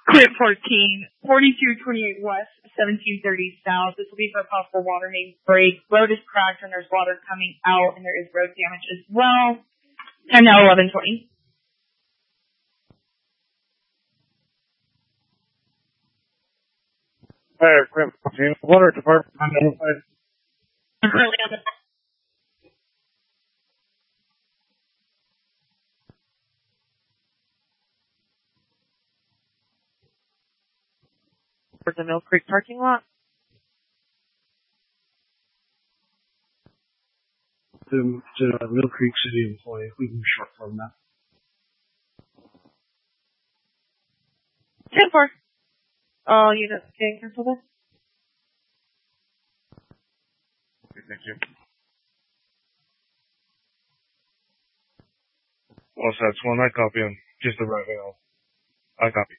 Clear 14, 4228 West, 1730 South. This will be for a possible water main break. Road is cracked and there's water coming out and there is road damage as well. Time now 11:20. Clear 14, Water Department identified. I'm currently on the Mill Creek parking lot. To Mill Creek City employee. We can short form that. 10-4. All units can cancel this. Okay, thank you. Also, that's one I copy him. Just the right way. I copy.